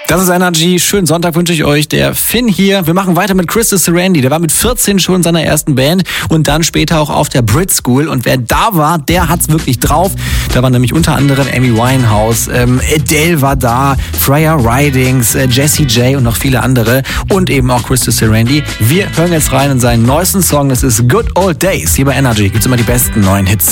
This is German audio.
Das ist Energy. Schönen Sonntag wünsche ich euch. Der Finn hier. Wir machen weiter mit Chris Sarandon. Der war mit 14 schon in seiner ersten Band und dann später auch auf der Brit School. Und wer da war, der hat's wirklich drauf. Da waren nämlich unter anderem Amy Winehouse, Adele war da, Freya Ridings, Jessie J und noch viele andere. Und eben auch Chris Sarandon. Wir hören jetzt rein in seinen neuesten Song. Das ist Good Old Days. Hier bei Energy gibt's immer die besten neuen Hits.